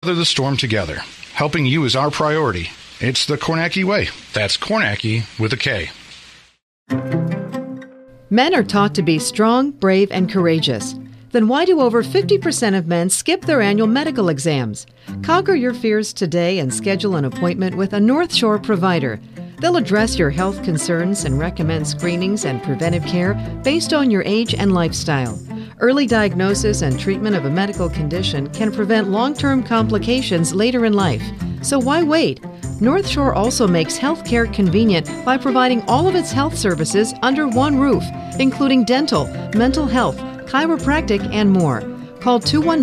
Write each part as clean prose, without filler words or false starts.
weather the storm together. Helping you is our priority. It's the Kornacki way. That's Kornacki with a K. Men are taught to be strong, brave, and courageous. Then why do over 50% of men skip their annual medical exams? Conquer your fears today and schedule an appointment with a North Shore provider. They'll address your health concerns and recommend screenings and preventive care based on your age and lifestyle. Early diagnosis and treatment of a medical condition can prevent long-term complications later in life. So why wait? North Shore also makes healthcare convenient by providing all of its health services under one roof, including dental, mental health, chiropractic, and more. Call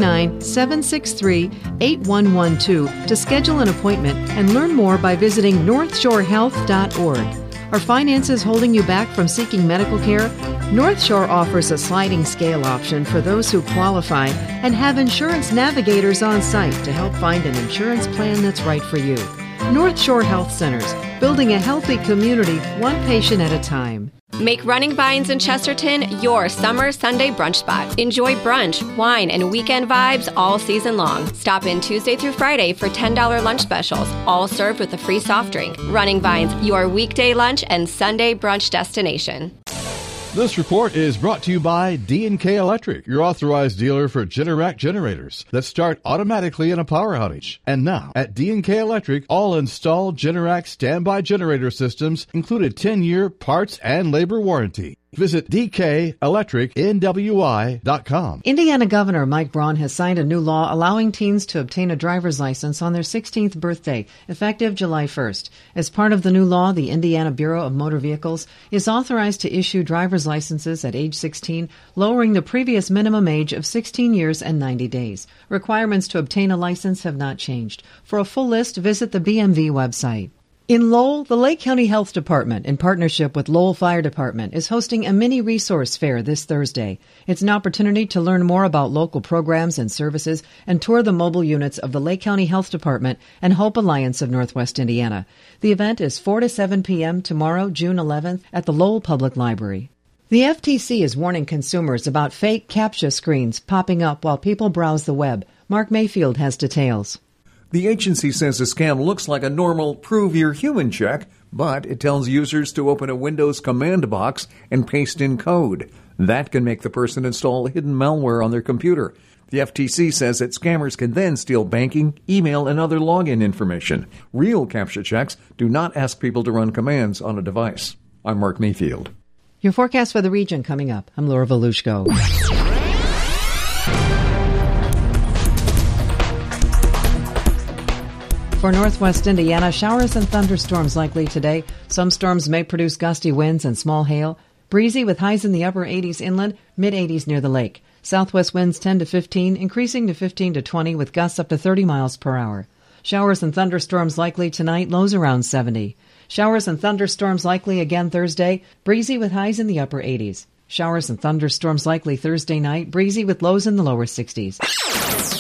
219-763-8112 to schedule an appointment and learn more by visiting northshorehealth.org. Are finances holding you back from seeking medical care? North Shore offers a sliding scale option for those who qualify and have insurance navigators on site to help find an insurance plan that's right for you. North Shore Health Centers, building a healthy community one patient at a time. Make Running Vines in Chesterton your summer Sunday brunch spot. Enjoy brunch, wine, and weekend vibes all season long. Stop in Tuesday through Friday for $10 lunch specials, all served with a free soft drink. Running Vines, your weekday lunch and Sunday brunch destination. This report is brought to you by D&K Electric, your authorized dealer for Generac generators that start automatically in a power outage. And now, at D&K Electric, all installed Generac standby generator systems include a 10-year parts and labor warranty. Visit dkelectricnwi.com. Indiana Governor Mike Braun has signed a new law allowing teens to obtain a driver's license on their 16th birthday, effective July 1st. As part of the new law, the Indiana Bureau of Motor Vehicles is authorized to issue driver's licenses at age 16, lowering the previous minimum age of 16 years and 90 days. Requirements to obtain a license have not changed. For a full list, visit the BMV website. In Lowell, the Lake County Health Department, in partnership with Lowell Fire Department, is hosting a mini resource fair this Thursday. It's an opportunity to learn more about local programs and services and tour the mobile units of the Lake County Health Department and Hope Alliance of Northwest Indiana. The event is 4 to 7 p.m. tomorrow, June 11th, at the Lowell Public Library. The FTC is warning consumers about fake CAPTCHA screens popping up while people browse the web. Mark Mayfield has details. The agency says the scam looks like a normal prove you're human check, but it tells users to open a Windows command box and paste in code. That can make the person install hidden malware on their computer. The FTC says that scammers can then steal banking, email, and other login information. Real CAPTCHA checks do not ask people to run commands on a device. I'm Mark Mayfield. Your forecast for the region coming up. I'm Laura Volushko. For northwest Indiana, showers and thunderstorms likely today. Some storms may produce gusty winds and small hail. Breezy with highs in the upper 80s inland, mid-80s near the lake. Southwest winds 10 to 15, increasing to 15 to 20 with gusts up to 30 miles per hour. Showers and thunderstorms likely tonight, lows around 70. Showers and thunderstorms likely again Thursday, breezy with highs in the upper 80s. Showers and thunderstorms likely Thursday night, breezy with lows in the lower 60s.